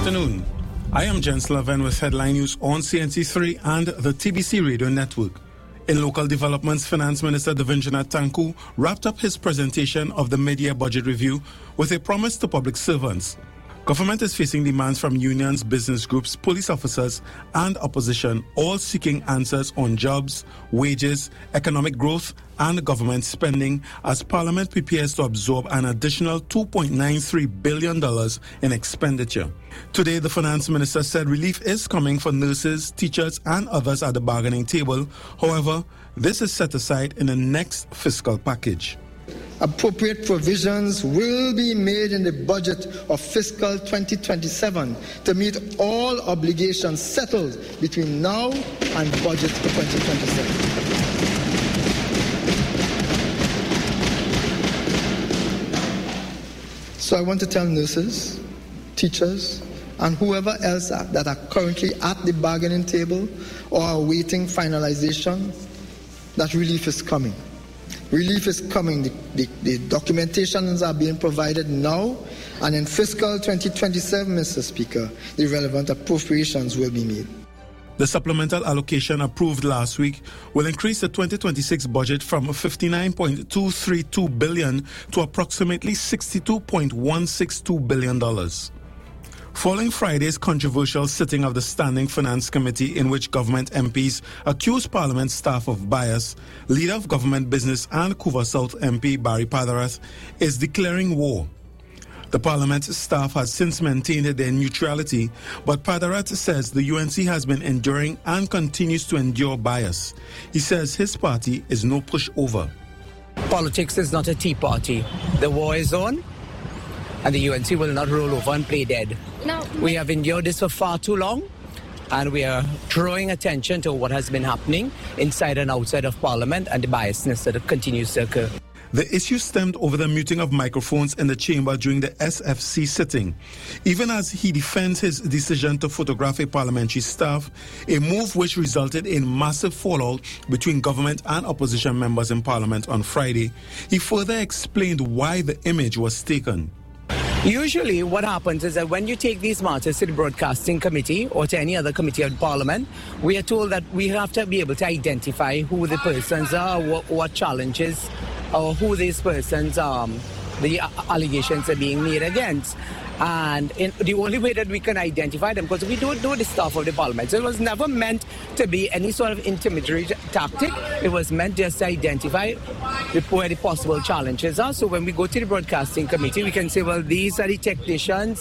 afternoon. I am Jens Leven with headline news on CNC3 and the TBC Radio Network. In local developments, Finance Minister Devindranath Tanku wrapped up his presentation of the mid-year budget review with a promise to public servants. Government is facing demands from unions, business groups, police officers, and opposition, all seeking answers on jobs, wages, economic growth, and government spending as Parliament prepares to absorb an additional $2.93 billion in expenditure. Today, the Finance Minister said relief is coming for nurses, teachers, and others at the bargaining table. However, this is set aside in the next fiscal package. Appropriate provisions will be made in the budget of fiscal 2027 to meet all obligations settled between now and budget for 2027. So I want to tell nurses, teachers, and whoever else that are currently at the bargaining table or are awaiting finalization that relief is coming. Relief is coming. The documentations are being provided now, and in fiscal 2027, Mr. Speaker, the relevant appropriations will be made. The supplemental allocation approved last week will increase the 2026 budget from $59.232 billion to approximately $62.162 billion. Following Friday's controversial sitting of the Standing Finance Committee in which government MPs accused Parliament staff of bias, Leader of Government Business and Couva South MP Barry Padarath is declaring war. The Parliament staff has since maintained their neutrality, but Padarath says the UNC has been enduring and continues to endure bias. He says his party is no pushover. Politics is not a tea party. The war is on, and the UNC will not roll over and play dead. Now, we have endured this for far too long, and we are drawing attention to what has been happening inside and outside of Parliament and the biasness that continues to occur. The issue stemmed over the muting of microphones in the chamber during the SFC sitting. Even as he defends his decision to photograph a parliamentary staff, a move which resulted in massive fallout between government and opposition members in Parliament on Friday, he further explained why the image was taken. Usually what happens is that when you take these matters to the Broadcasting Committee or to any other committee of Parliament, we are told that we have to be able to identify who the persons are, what challenges, or who these persons the allegations are being made against. And the only way that we can identify them, because we don't know the staff of the Parliament. So it was never meant to be any sort of intimidatory tactic. It was meant just to identify where the possible challenges are. So when we go to the Broadcasting Committee, we can say, well, these are the technicians,